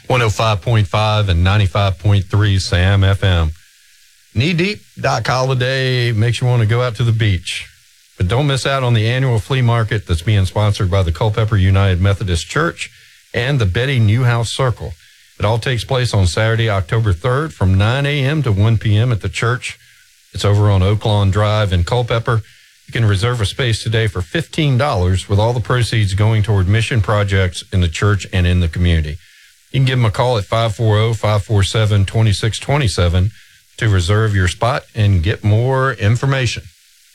105.5 and 95.3 Sam FM. Knee Deep Doc Holiday makes you want to go out to the beach. But don't miss out on the annual flea market that's being sponsored by the Culpeper United Methodist Church and the Betty Newhouse Circle. It all takes place on Saturday, October 3rd from 9 a.m. to 1 p.m. at the church. It's over on Oak Lawn Drive in Culpeper. You can reserve a space today for $15 with all the proceeds going toward mission projects in the church and in the community. You can give them a call at 540-547-2627 to reserve your spot and get more information.